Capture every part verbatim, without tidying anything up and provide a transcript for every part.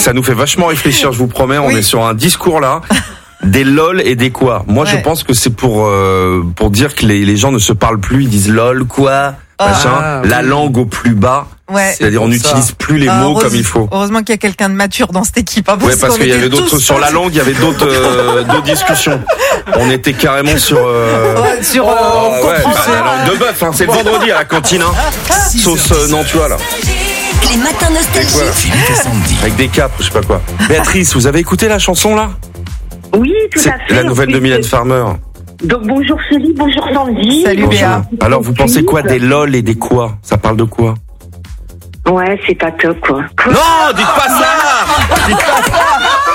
ça nous fait vachement réfléchir, je vous promets. On Oui. est sur un discours là. Des lol et des quoi. Moi, ouais. je pense que c'est pour euh, pour dire que les, les gens ne se parlent plus. Ils disent lol, quoi, ah, machin. La oui. langue au plus bas. Ouais. C'est-à-dire, on n'utilise plus les ah, mots comme il faut. Heureusement qu'il y a quelqu'un de mature dans cette équipe. Hein, parce ouais, parce qu'il y avait d'autres sur la langue. Il y avait d'autres euh, d'autres discussions. On était carrément sur euh, ouais, sur euh, oh, ouais, bah, la langue de bœuf. Hein, c'est le vendredi à la cantine. Hein. Sauce euh, Nantua là. Les matins nostalgiques. Avec des capes, je sais pas quoi. Béatrice, vous avez écouté la chanson là? Oui, tout c'est à fait. La nouvelle oui, de Mylène Farmer. Donc bonjour Philippe, bonjour Sandy. Salut Béa. Alors vous pensez quoi des lol et des quoi? Ça parle de quoi? Ouais, c'est pas top quoi. quoi non, dites pas ça. Dites pas ça.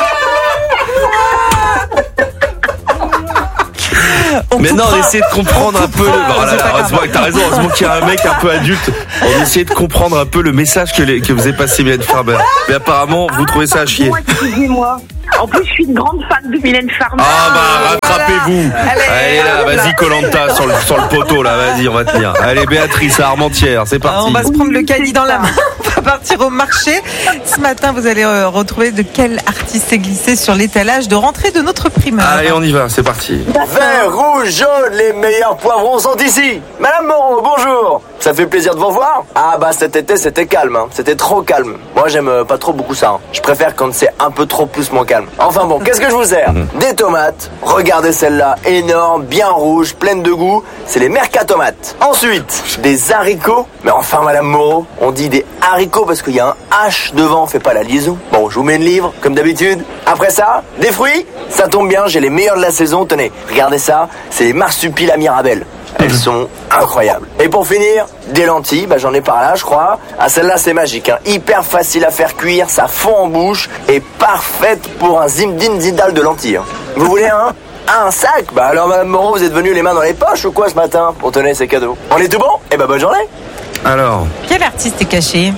On Mais non, on essaie de comprendre un peu. Le... Oh là là, heureusement que t'as raison. Heureusement qu'il y a un mec un peu adulte. On essaie de comprendre un peu le message que, les, que vous avez passé Mylène Farmer. Mais apparemment, vous trouvez ça à chier. Excusez-moi. En plus, je suis une grande fan de Mylène Farmer. Ah bah, rattrapez-vous. Allez, Allez là, vas-y, Koh-Lanta sur le, sur le poteau, là, vas-y, on va tenir. Allez, Béatrice à Armentières, c'est parti. On va se prendre le caddie dans la main. On va partir au marché. Ce matin, vous allez euh, retrouver de quel artiste est glissé sur l'étalage de rentrée de notre primeur. Allez, on y va, c'est parti. Vert, rouge, jaune, les meilleurs poivrons sont ici. Madame Moreau, bonjour. Ça fait plaisir de vous revoir. Ah bah cet été c'était calme, hein. C'était trop calme. Moi j'aime euh, pas trop beaucoup ça. Hein. Je préfère quand c'est un peu trop plus moins calme. Enfin bon, qu'est-ce que je vous sers? mmh. Des tomates. Regardez celle-là, énorme, bien rouge, pleine de goût. C'est les Mercatomates. Ensuite, des haricots. Mais enfin Madame Moreau, on dit des haricots parce qu'il y a un H devant, on fait pas la liaison. Bon, je vous mets une livre comme d'habitude. Après ça, des fruits. Ça tombe bien, j'ai les meilleurs de la saison. Tenez, regardez ça, c'est les marsupiles à Mirabelle. Elles sont incroyables. Et pour finir, des lentilles, bah j'en ai par là je crois. Ah celle-là c'est magique, hein. Hyper facile à faire cuire, ça fond en bouche et parfaite pour un zimdin zidal de lentilles. Hein. Vous voulez un un sac? Bah alors Madame Moreau, vous êtes venue les mains dans les poches ou quoi ce matin? Bon tenez, c'est cadeau. On est tout bon? Eh bah bonne journée. Alors, quel artiste est caché?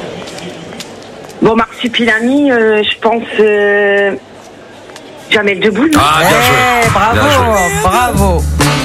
Bon, Marsupilami, euh, je pense... Euh... Jamel Debbouze. Ah, bien joué. Hey, bravo, bien joué. bravo.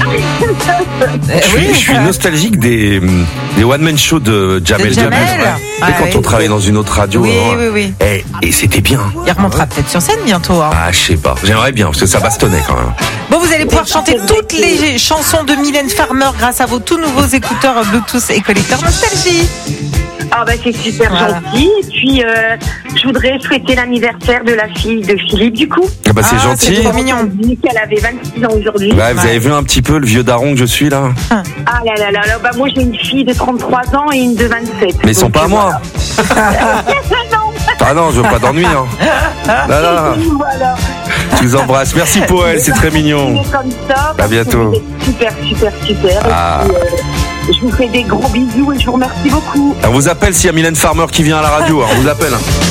Je suis, je suis nostalgique des, des one-man shows de Jamel Debbouze. Ouais. Ah, quand oui. on travaillait dans une autre radio. Oui, hein, oui, oui. Et, et c'était bien. Il remontera peut-être sur scène bientôt. Hein. Ah, je sais pas. J'aimerais bien, parce que ça bastonnait quand même. Bon, vous allez pouvoir chanter toutes les chansons de Mylène Farmer grâce à vos tout nouveaux écouteurs Bluetooth et collecteurs Nostalgie. Ah bah c'est super voilà. gentil. Et puis euh, je voudrais souhaiter l'anniversaire de la fille de Philippe du coup. Ah bah c'est ah, gentil. C'est trop mignon. Elle avait vingt-six ans aujourd'hui. Bah, vous ouais. avez vu un petit peu le vieux daron que je suis là. Ah là là là là. Bah moi j'ai une fille de trente-trois ans et une de vingt-sept. Mais ils sont pas à moi. Voilà. Ah non, je veux pas d'ennui. Hein. Là, là. Voilà. Je vous embrasse. Merci pour elle, c'est très mignon. Comme ça, à bientôt. Super, super, super. Ah. Et puis, euh, je vous fais des gros bisous et je vous remercie beaucoup. On vous appelle s'il y a Mylène Farmer qui vient à la radio. Hein. On vous appelle. Hein.